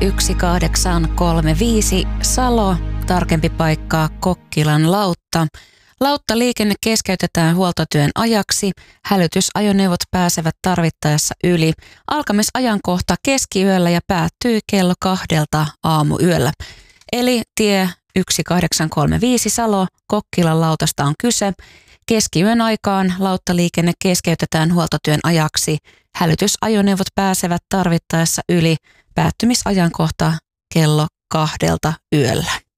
1835 Salo, tarkempi paikka Kokkilan lautta. Lauttaliikenne keskeytetään huoltotyön ajaksi. Hälytysajoneuvot pääsevät tarvittaessa yli. Alkamisajankohta keskiyöllä ja päättyy kello 2 aamuyöllä. Eli tie 1835 Salo, Kokkilan lautasta on kyse. Keskiyön aikaan lauttaliikenne keskeytetään huoltotyön ajaksi. Hälytysajoneuvot pääsevät tarvittaessa yli. Päättymisajankohta kello 2 yöllä.